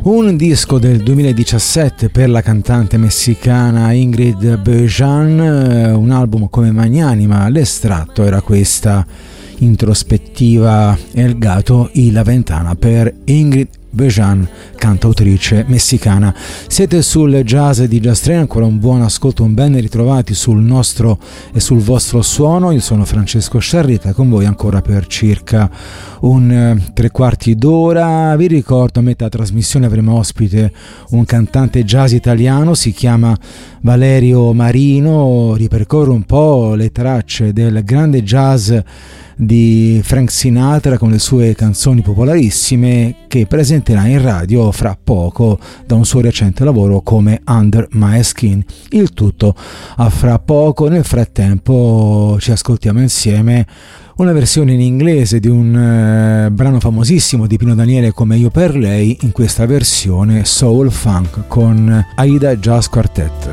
Un disco del 2017 per la cantante messicana Ingrid Bejan, un album come magnanima. L'estratto era questa introspettiva El Gato y la Ventana per Ingrid Bejan, cantautrice messicana. Siete sul Jazz di Jazz Train, ancora un buon ascolto, un ben ritrovati sul nostro e sul vostro suono. Io sono Francesco Sciarrita, con voi ancora per circa un 3/4 d'ora. Vi ricordo, a metà trasmissione avremo ospite un cantante jazz italiano, si chiama Valerio Marino, ripercorre un po' le tracce del grande jazz di Frank Sinatra con le sue canzoni popolarissime, che presenterà in radio fra poco da un suo recente lavoro come Under My Skin. Il tutto a fra poco. Nel frattempo ci ascoltiamo insieme una versione in inglese di un brano famosissimo di Pino Daniele come Io per lei, in questa versione soul funk con Aida Jazz Quartet.